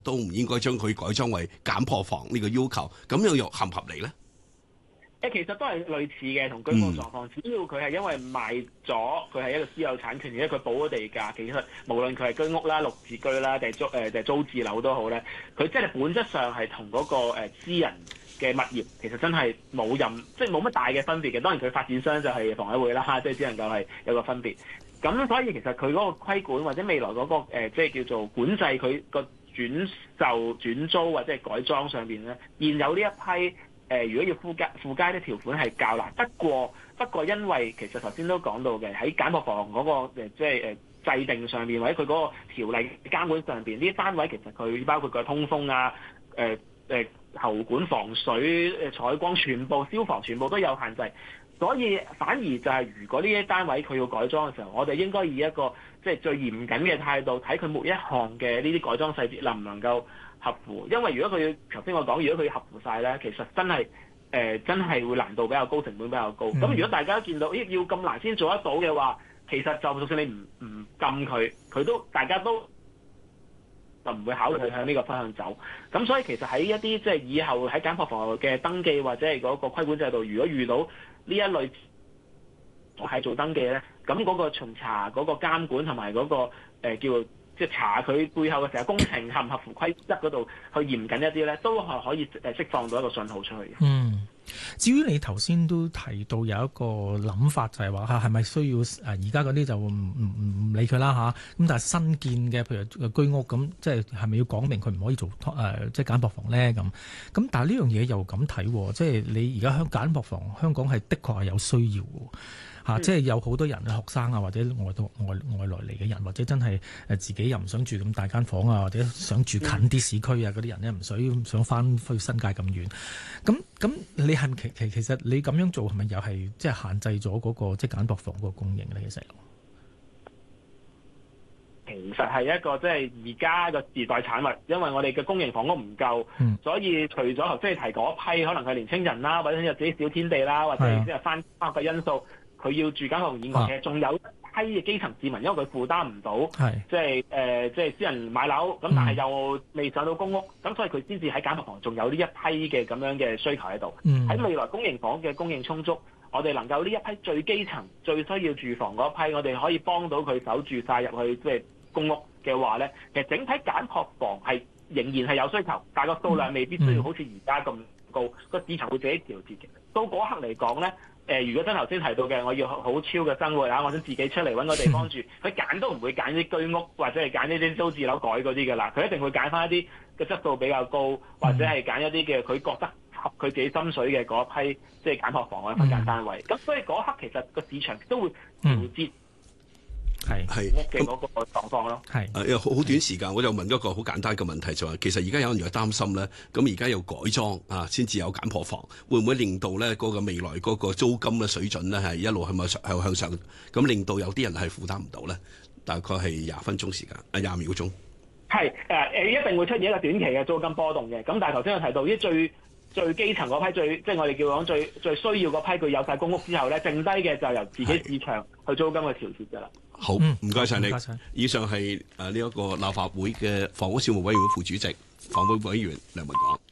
都唔應該將佢改裝為簡樸房呢個要求，咁樣又合唔合理咧？ 其實都係類似嘅，同居屋狀況，只要佢係因為賣咗，佢係一個私有產權，而且佢補咗地價，其實無論佢係居屋啦、綠置居啦，定係租置樓都好咧，佢即係本質上係同嗰個私人嘅物業，其實真係即係冇乜大嘅分別嘅。當然佢發展商就係房委會啦，即係只能夠係有個分別。咁所以其實佢嗰個規管或者未來嗰個即係叫做管制佢個轉售、轉租或者係改裝上邊咧，現有呢一批。如果要附加啲條款係較難，不過因為其實頭先都講到嘅，喺簡樸房嗰個即係制定上邊，或者佢嗰個條例監管上邊，呢啲單位其實佢包括個通風啊、喉管防水、採光、全部消防全部都有限制，所以反而就係如果呢啲單位佢要改裝嘅時候，我哋應該以一個即係最嚴謹嘅態度睇佢每一項嘅呢啲改裝細節能唔能夠合乎，因為如果佢頭先我講，如果佢合乎晒咧，其實真係會難度比較高，成本比較高。咁如果大家都見到，要咁難先做得到嘅話，其實就算你唔禁佢都大家都就唔會考慮向呢個方向走。咁所以其實喺一啲即係以後喺簡樸房嘅登記或者係嗰個規管制度，如果遇到呢一類係做登記咧，咁嗰個巡查、嗰個監管同埋嗰個叫即係查佢背後嘅成個工程合唔合乎規則嗰度去嚴謹一啲咧，都係可以釋放到一個信號出去嘅。 至於你頭先都提到有一個諗法，就係話嚇係咪需要而家嗰啲就唔理佢啦嚇，咁但係新建嘅譬如居屋咁，即係咪要講明佢唔可以做即係簡樸房咧咁？咁但係呢樣嘢又咁睇，即係你而家簡樸房香港係的確係有需要嘅。即係有好多人學生啊，或者外來嚟嘅人，或者真係自己又唔想住咁大間房啊，或者想住近啲市區啊嗰啲人咧，唔想翻去新界咁遠。咁你係咪其實你咁樣做係咪又係即係限制咗嗰個即係簡樸房嗰個供應咧？ 其實係一個即係而家個時代產物，因為我哋嘅公營房屋唔夠，所以除咗頭先你提嗰一批，可能係年青人啦，或者有自己小天地啦，或者即係翻學嘅因素。佢要住簡樸房以外，其實仲有一批嘅基層市民，因為佢負擔唔到，即係私人買樓，咁但係又未上到公屋，咁所以佢先至喺簡樸房仲有呢一批嘅咁樣嘅需求喺度。喺未來公營房嘅供應充足，我哋能夠呢一批最基層、最需要住房嗰批，我哋可以幫到佢守住晒入去即係公屋嘅話咧，其實整體簡樸房係仍然係有需求，但係個數量未必需要好似而家咁高，個市場會自己調節嘅。到嗰刻嚟講咧。如果真頭先提到嘅，我要好超嘅生活啊，我想自己出嚟揾個地方住，佢揀都唔會揀啲居屋或者係揀呢啲租置樓改嗰啲㗎啦，佢一定會揀翻一啲嘅質素比較高，或者係揀一啲嘅佢覺得合佢自己心水嘅嗰一批，即係簡樸房或者分間單位。咁所以嗰刻其實個市場都會調節。係屋嘅嗰個狀況咯。 好短時間，我就問一個好簡單嘅問題，就係其實而家有人又擔心咧，咁而家有改裝啊，先至有簡樸房，會唔會令到咧嗰個未來嗰個租金嘅水準咧係一路向上，咁令到有啲人係負擔唔到咧？大概係20分鐘時間，20秒鐘。 一定會出現一個短期嘅租金波動嘅。咁但係頭先我提到啲最基層嗰批，即係我哋叫講最需要嗰批，佢有晒公屋之後咧，剩低嘅就由自己市場去租金去調節㗎啦。 好，唔該晒你。以上係呢一個立法會嘅房屋事務委員會副主席、房委會委員梁文廣。